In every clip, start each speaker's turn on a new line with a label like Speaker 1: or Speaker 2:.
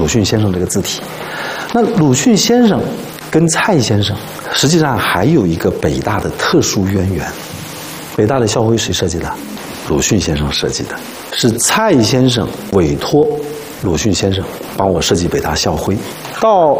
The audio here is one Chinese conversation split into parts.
Speaker 1: 迅先生这个字体。那鲁迅先生跟蔡先生实际上还有一个北大的特殊渊源。北大的校徽谁设计的？鲁迅先生设计的，是蔡先生委托鲁迅先生帮我设计北大校徽。到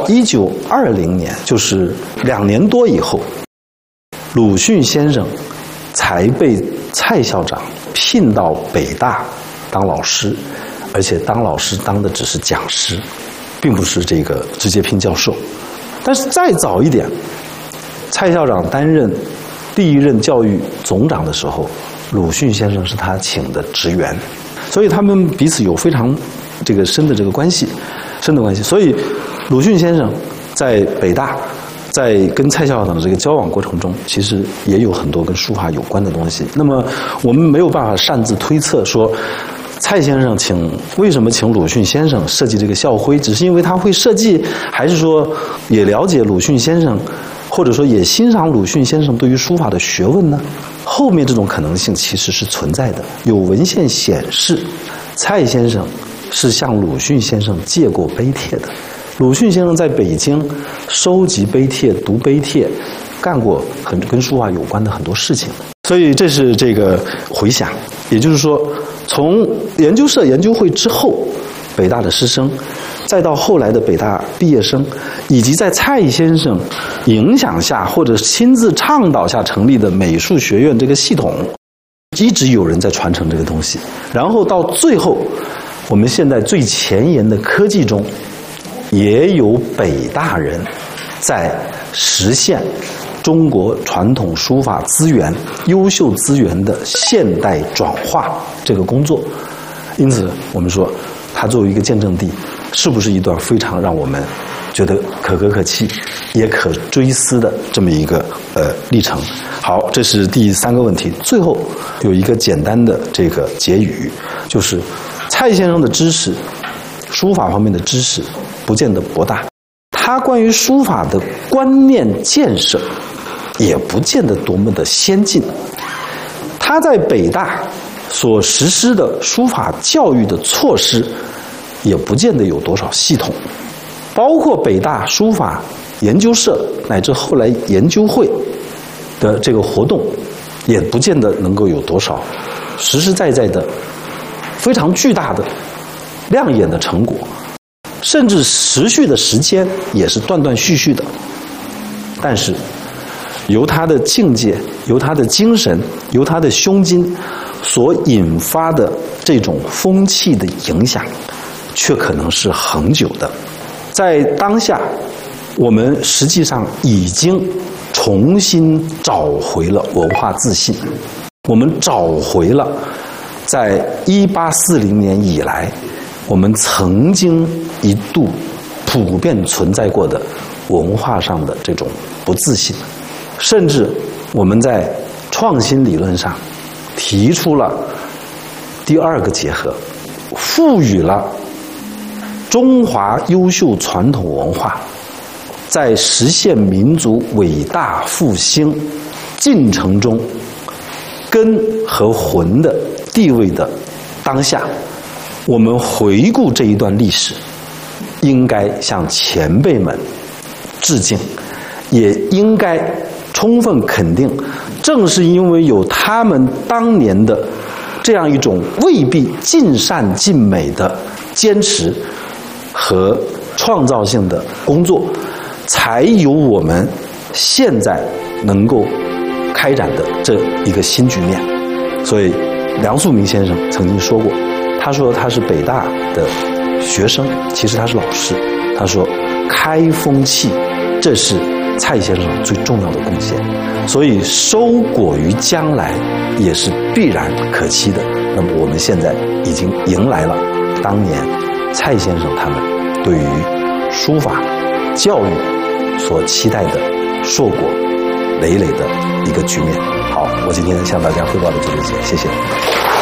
Speaker 1: 1920年，就是2年多以后，鲁迅先生才被蔡校长聘到北大当老师，而且当老师当的只是讲师，并不是这个直接聘教授。但是再早一点，蔡校长担任第1任教育总长的时候，鲁迅先生是他请的职员，所以他们彼此有非常深的关系。所以鲁迅先生在北大，在跟蔡校长的这个交往过程中，其实也有很多跟书法有关的东西。那么我们没有办法擅自推测说，蔡先生为什么请鲁迅先生设计这个校徽，只是因为他会设计，还是说也了解鲁迅先生，或者说也欣赏鲁迅先生对于书法的学问呢？后面这种可能性其实是存在的。有文献显示，蔡先生是向鲁迅先生借过碑帖的。鲁迅先生在北京收集碑帖、读碑帖，干过跟书法有关的很多事情。所以这是这个回想，也就是说，从研究社研究会之后，北大的师生，再到后来的北大毕业生，以及在蔡先生影响下或者亲自倡导下成立的美术学院这个系统，一直有人在传承这个东西。然后到最后，我们现在最前沿的科技中，也有北大人在实现中国传统书法资源、优秀资源的现代转化这个工作。因此，我们说，它作为一个见证地，是不是一段非常让我们觉得可歌可泣，也可追思的这么一个历程？好，这是第3个问题。最后有一个简单的这个结语，就是蔡先生的知识，书法方面的知识不见得博大，他关于书法的观念建设也不见得多么的先进。他在北大所实施的书法教育的措施也不见得有多少系统，包括北大书法研究社乃至后来研究会的这个活动，也不见得能够有多少实实在在的非常巨大的亮眼的成果，甚至持续的时间也是断断续续的。但是由他的境界，由他的精神，由他的胸襟所引发的这种风气的影响，却可能是恒久的。在当下，我们实际上已经重新找回了文化自信，我们找回了在1840年以来我们曾经一度普遍存在过的文化上的这种不自信，甚至我们在创新理论上提出了第2个结合，赋予了中华优秀传统文化在实现民族伟大复兴进程中根和魂的地位的当下，我们回顾这一段历史，应该向前辈们致敬，也应该充分肯定，正是因为有他们当年的这样一种未必尽善尽美的坚持和创造性的工作，才有我们现在能够开展的这一个新局面。所以梁漱溟先生曾经说过，他说他是北大的学生，其实他是老师，他说开风气，这是蔡先生最重要的贡献，所以收果于将来也是必然可期的。那么我们现在已经迎来了当年蔡先生他们对于书法教育所期待的硕果累累的一个局面。好，我今天向大家汇报的就这些，谢谢。